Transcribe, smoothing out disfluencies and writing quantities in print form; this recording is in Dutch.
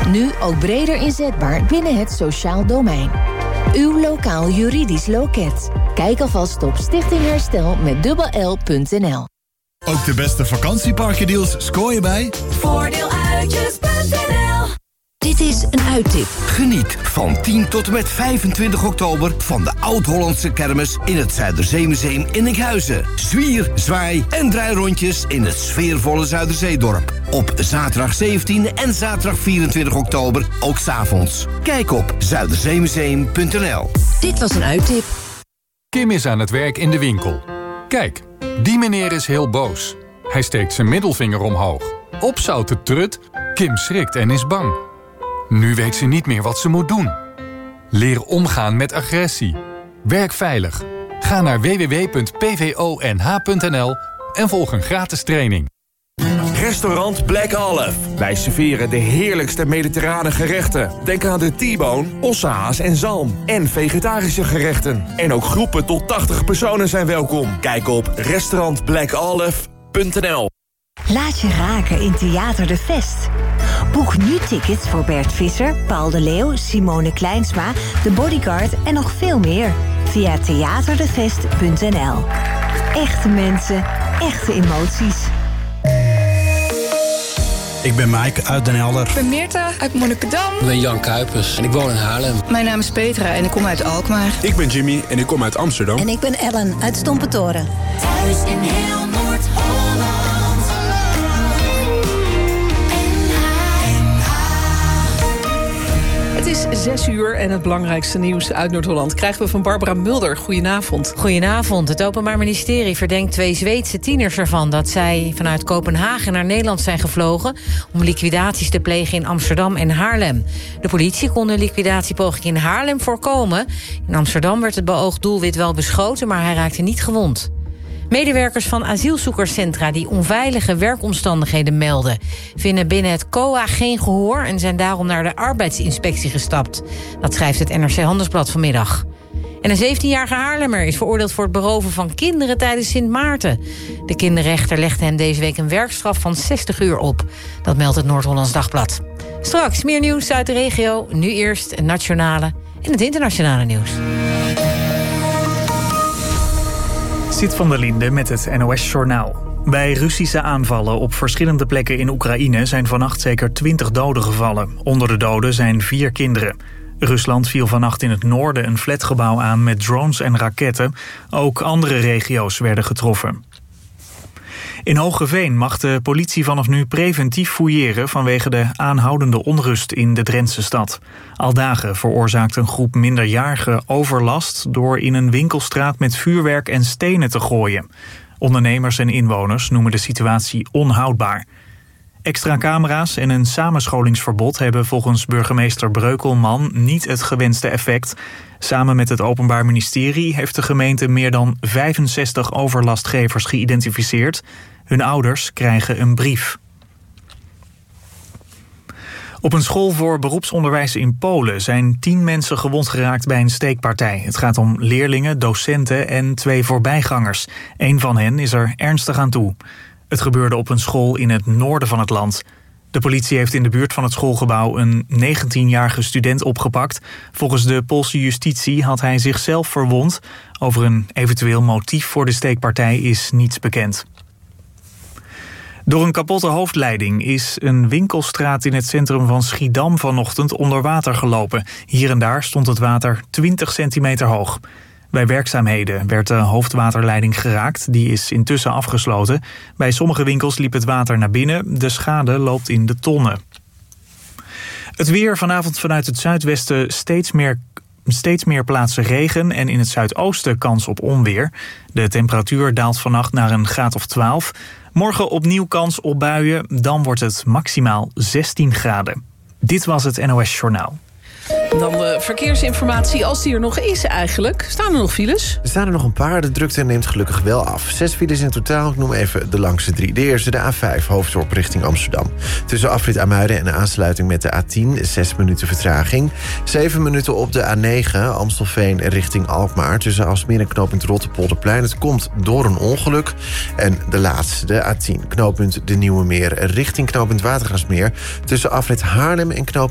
Nu ook breder inzetbaar binnen het sociaal domein. Uw lokaal juridisch loket. Kijk alvast op stichtingherstel.nl. Ook de beste vakantieparkendeals scoor je bij Voordeeluitjes.nl. Dit is een uittip. Geniet van 10 tot en met 25 oktober van de Oud-Hollandse kermis in het Zuiderzeemuseum in Enkhuizen. Zwier, zwaai en draairondjes in het sfeervolle Zuiderzeedorp. Op zaterdag 17 en zaterdag 24 oktober, ook 's avonds. Kijk op zuiderzeemuseum.nl. Dit was een uittip. Kim is aan het werk in de winkel. Kijk, die meneer is heel boos. Hij steekt zijn middelvinger omhoog. Opzouten trut, Kim schrikt en is bang. Nu weet ze niet meer wat ze moet doen. Leer omgaan met agressie. Werk veilig. Ga naar www.pvonh.nl en volg een gratis training. Restaurant Black Olive. Wij serveren de heerlijkste mediterrane gerechten. Denk aan de T-bone, ossehaas en zalm. En vegetarische gerechten. En ook groepen tot 80 personen zijn welkom. Kijk op restaurantblackolive.nl. Laat je raken in Theater de Vest. Boek nu tickets voor Bert Visser, Paul de Leeuw, Simone Kleinsma, The Bodyguard en nog veel meer via theaterdevest.nl. Echte mensen, echte emoties. Ik ben Mike uit Den Helder. Ik ben Meerte uit Monnikendam. Ik ben Jan Kuipers en ik woon in Haarlem. Mijn naam is Petra en ik kom uit Alkmaar. Ik ben Jimmy en ik kom uit Amsterdam. En ik ben Ellen uit Stompentoren. Thuis in heel Noord-Holland. Het is 6 uur en het belangrijkste nieuws uit Noord-Holland krijgen we van Barbara Mulder. Goedenavond. Goedenavond. Het Openbaar Ministerie verdenkt 2 Zweedse tieners ervan dat zij vanuit Kopenhagen naar Nederland zijn gevlogen om liquidaties te plegen in Amsterdam en Haarlem. De politie kon de liquidatiepoging in Haarlem voorkomen. In Amsterdam werd het beoogd doelwit wel beschoten, maar hij raakte niet gewond. Medewerkers van asielzoekerscentra die onveilige werkomstandigheden melden, vinden binnen het COA geen gehoor en zijn daarom naar de arbeidsinspectie gestapt. Dat schrijft het NRC Handelsblad vanmiddag. En een 17-jarige Haarlemmer is veroordeeld voor het beroven van kinderen tijdens Sint Maarten. De kinderrechter legde hem deze week een werkstraf van 60 uur op. Dat meldt het Noord-Hollands Dagblad. Straks meer nieuws uit de regio. Nu eerst het nationale en het internationale nieuws. Zit van der Linde met het NOS-journaal. Bij Russische aanvallen op verschillende plekken in Oekraïne zijn vannacht zeker 20 doden gevallen. Onder de doden zijn 4 kinderen. Rusland viel vannacht in het noorden een flatgebouw aan met drones en raketten. Ook andere regio's werden getroffen. In Hoogeveen mag de politie vanaf nu preventief fouilleren vanwege de aanhoudende onrust in de Drentse stad. Al dagen veroorzaakt een groep minderjarigen overlast door in een winkelstraat met vuurwerk en stenen te gooien. Ondernemers en inwoners noemen de situatie onhoudbaar. Extra camera's en een samenscholingsverbod hebben volgens burgemeester Breukelman niet het gewenste effect. Samen met het Openbaar Ministerie heeft de gemeente meer dan 65 overlastgevers geïdentificeerd. Hun ouders krijgen een brief. Op een school voor beroepsonderwijs in Polen zijn 10 mensen gewond geraakt bij een steekpartij. Het gaat om leerlingen, docenten en 2 voorbijgangers. 1 van hen is er ernstig aan toe. Het gebeurde op een school in het noorden van het land. De politie heeft in de buurt van het schoolgebouw een 19-jarige student opgepakt. Volgens de Poolse justitie had hij zichzelf verwond. Over een eventueel motief voor de steekpartij is niets bekend. Door een kapotte hoofdleiding is een winkelstraat in het centrum van Schiedam vanochtend onder water gelopen. Hier en daar stond het water 20 centimeter hoog. Bij werkzaamheden werd de hoofdwaterleiding geraakt. Die is intussen afgesloten. Bij sommige winkels liep het water naar binnen. De schade loopt in de tonnen. Het weer vanavond vanuit het zuidwesten steeds meer plaatsen regen en in het zuidoosten kans op onweer. De temperatuur daalt vannacht naar een graad of 12. Morgen opnieuw kans op buien, dan wordt het maximaal 16 graden. Dit was het NOS Journaal. Dan de verkeersinformatie, als die er nog is eigenlijk. Staan er nog files? Er staan er nog een paar. De drukte neemt gelukkig wel af. 6 files in totaal. Ik noem even de langste 3. De eerste, de A5, hoofddorp richting Amsterdam. Tussen afrit Amuiden en de aansluiting met de A10, 6 minuten vertraging. 7 minuten op de A9, Amstelveen richting Alkmaar. Tussen Alsmeer en knooppunt Rotterpolderplein. Het komt door een ongeluk. En de laatste, de A10, knooppunt De Nieuwe Meer richting knooppunt Watergasmeer. Tussen afrit Haarlem en knooppunt